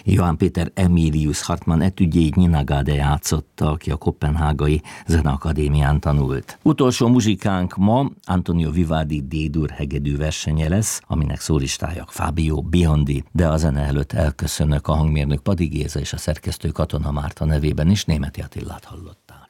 Johann Peter Emilius Hartmann etüdjét Nina Gade játszotta, aki a Koppenhágai Zeneakadémián tanult. Utolsó muzsikánk ma Antonio Vivaldi D-dur hegedű versenye lesz, aminek szólistája Fábio Biondi, de a zene előtt elköszönök, a hangmérnök Padi Géza és a szerkesztő Katona Márta nevében is. Németi Attilát hallották.